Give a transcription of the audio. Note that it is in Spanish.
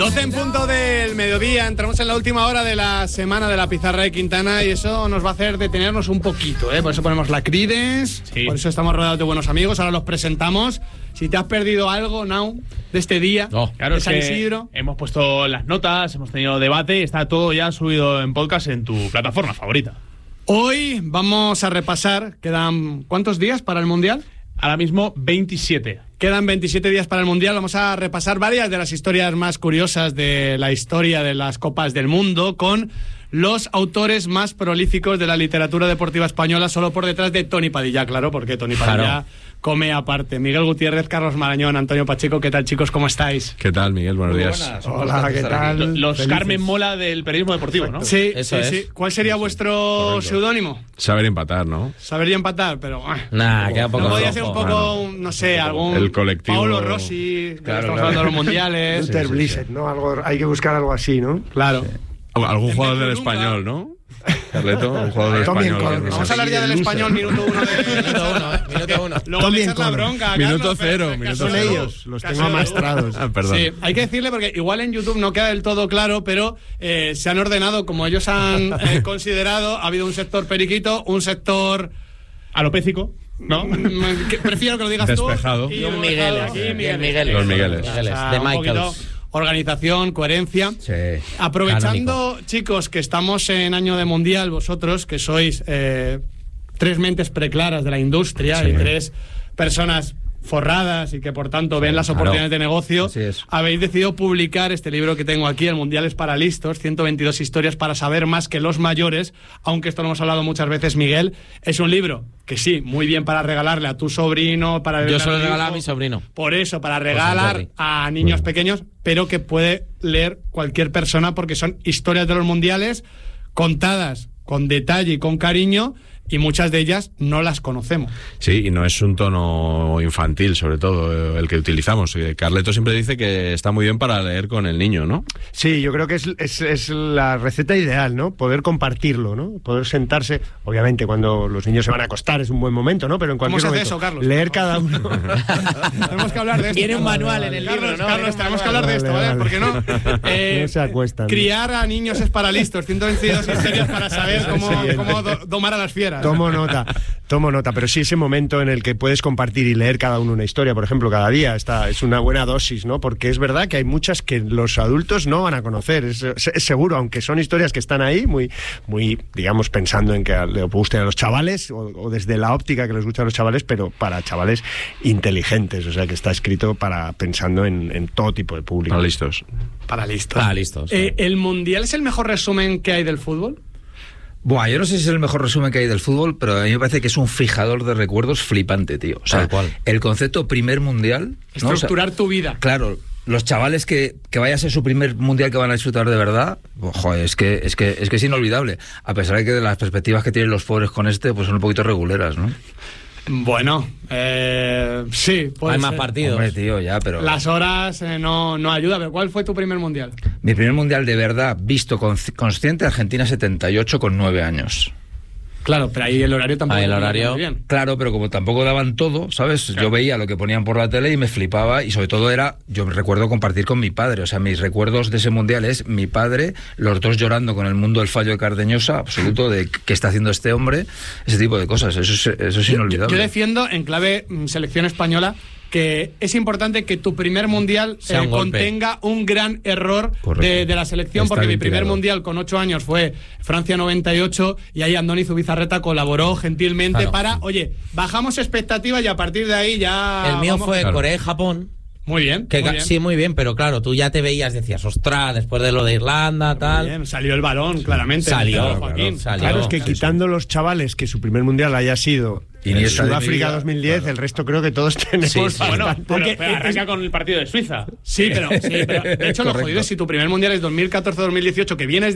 12 en punto del mediodía, entramos en la última hora de la semana de la pizarra de Quintana y eso nos va a hacer detenernos un poquito, ¿eh? Por eso ponemos la Credence, sí. Por eso estamos rodeados de buenos amigos, ahora los presentamos. Si te has perdido algo, Nau, de este día, claro, de San Isidro, hemos puesto las notas, hemos tenido debate y está todo ya subido en podcast en tu plataforma favorita. Hoy vamos a repasar, quedan ¿cuántos días para el Mundial? Ahora mismo 27. Quedan 27 días para el Mundial. Vamos a repasar varias de las historias más curiosas de la historia de las Copas del Mundo con los autores más prolíficos de la literatura deportiva española, solo por detrás de Tony Padilla, claro, porque Tony Padilla come aparte. Miguel Gutiérrez, Carlos Marañón, Antonio Pacheco, ¿qué tal, chicos? ¿Cómo estáis? ¿Qué tal, Miguel? Buenos días. Buenas. Hola, ¿qué tal? Los Felices. Carmen Mola del periodismo deportivo, ¿no? Sí, Eso es. sí. ¿Cuál sería vuestro seudónimo? Saber empatar, ¿no? Saber y empatar, pero... Queda poco. No podía ser flojo. un poco, no sé, algún... El colectivo... Paolo Rossi, Claro, estamos hablando de los mundiales. Luther Blissett, ¿no? Algo, hay que buscar algo así, ¿no? Claro. Sí. Algún jugador del nunca. Español, ¿no? Carleto, un jugador del Tommy Español. Encolme. Vamos a hablar ya del español, minuto uno. Minuto uno. Luego le echas la Encolme. bronca. Minuto Carlos, cero, pero- minuto Son cero. ellos, los tengo Caso de amastrados. Perdón. Sí, hay que decirle porque igual en YouTube no queda del todo claro, pero se han ordenado como ellos han considerado. Ha habido un sector periquito, un sector Alopécico, ¿no? que prefiero que lo digas Despejado. tú. Y un Miguel aquí. Miguel. Los Migueles. De O sea, un Michaels. poquito organización, coherencia. Sí. Aprovechando, chicos, que estamos en año de mundial, vosotros que sois tres mentes preclaras de la industria y tres personas forradas y que por tanto ven las oportunidades de negocio, Así es. habéis decidido publicar este libro que tengo aquí, El Mundial es para listos, 122 historias para saber más que los mayores, aunque esto lo hemos hablado muchas veces, Miguel. Es un libro que sí, muy bien para regalarle a tu sobrino, para Yo se lo regalarle regalaba a hijo. mi sobrino. Por eso, para San regalar Jordi. a niños pequeños, pero que puede leer cualquier persona porque son historias de los mundiales contadas con detalle y con cariño y muchas de ellas no las conocemos. Sí, y no es un tono infantil, sobre todo, el que utilizamos. Carleto siempre dice que está muy bien para leer con el niño, ¿no? Sí, yo creo que es la receta ideal, ¿no? Poder compartirlo, ¿no? Poder sentarse, obviamente cuando los niños se van a acostar es un buen momento, ¿no? Pero en cualquier se hace momento eso, Carlos? leer cada uno. Tenemos que hablar de esto. Viene un Carlos. manual en el libro, Carlos, ¿no? Carlos, Viene un tenemos que manual. hablar de esto, ¿vale? Vale. Porque no. No se acuestan. Criar a niños es para listos. 122 historias para saber cómo domar a las fieras. Tomo nota, pero sí ese momento en el que puedes compartir y leer cada uno una historia, por ejemplo, cada día, es una buena dosis, ¿no? Porque es verdad que hay muchas que los adultos no van a conocer, es seguro, aunque son historias que están ahí, muy, digamos, pensando en que le gusten a los chavales, o desde la óptica que les gusta a los chavales, pero para chavales inteligentes, o sea, que está escrito pensando en todo tipo de público. Para listos. Para listos. Listos. ¿El Mundial es el mejor resumen que hay del fútbol? Buah, yo no sé si es el mejor resumen que hay del fútbol, pero a mí me parece que es un fijador de recuerdos flipante, tío. O sea, Tal cual. el concepto primer mundial, ¿no? Estructurar tu vida. Claro, los chavales que vaya a ser su primer mundial que van a disfrutar de verdad, joder, es que es inolvidable. A pesar de que las perspectivas que tienen los pobres con pues son un poquito reguleras, ¿no? Bueno, sí, puede Hay más ser. partidos. Hombre, tío, ya, pero... Las horas no ayuda, pero ¿cuál fue tu primer mundial? Mi primer mundial de verdad, visto consciente, Argentina 78 con 9 años. Claro, pero ahí el horario tampoco. Ahí el te viene horario. muy bien. Claro, pero como tampoco daban todo, ¿sabes? Yo veía lo que ponían por la tele y me flipaba, y sobre todo yo recuerdo compartir con mi padre, o sea, mis recuerdos de ese mundial es mi padre, los dos llorando con el mundo del fallo de Cardeñosa, absoluto, de qué está haciendo este hombre, ese tipo de cosas, eso es inolvidable. Yo defiendo en clave selección española que es importante que tu primer mundial Sea un golpe. contenga un gran error de la selección, Está porque mi bien primer tirado. mundial con 8 años fue Francia 98 y ahí Andoni Zubizarreta colaboró gentilmente Claro. para, oye, bajamos expectativas y a partir de ahí ya... El mío vamos- fue Claro. Corea y Japón. Muy bien, Que muy bien. sí, muy bien, pero claro, tú ya te veías, decías, ostras, después de lo de Irlanda, tal. Muy bien, salió el balón, claramente. Salió, Joaquín. salió. Claro, es que Sí, quitando los chavales que su primer mundial haya sido Iniesta de Sudáfrica Miguel, 2010, claro. el resto creo que todos tenemos Sí, sí. Bueno, bastante. pero arranca con el partido de Suiza. Sí, pero de hecho lo Correcto. jodido es si tu primer mundial es 2014-2018, que vienes